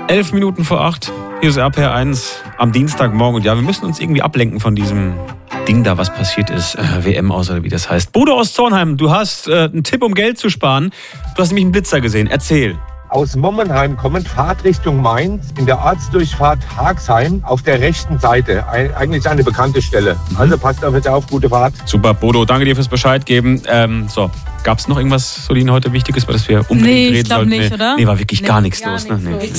11 Minuten vor 8. Hier ist RPR1 am Dienstagmorgen. Und ja, wir müssen uns irgendwie ablenken von diesem Ding da, was passiert ist. WM aus, oder wie das heißt. Bodo aus Zornheim, du hast einen Tipp, um Geld zu sparen. Du hast nämlich einen Blitzer gesehen. Erzähl. Aus Mommenheim kommend, Fahrt Richtung Mainz, in der Ortsdurchfahrt Haagsheim auf der rechten Seite. Eigentlich eine bekannte Stelle. Also passt da bitte auf, gute Fahrt. Super, Bodo, danke dir fürs Bescheid geben. Gab es noch irgendwas, Solin, heute Wichtiges, über das wir unbedingt reden sollten? Nee, ich glaube nicht, oder? Nee, war wirklich gar nichts los. Ne? Nee.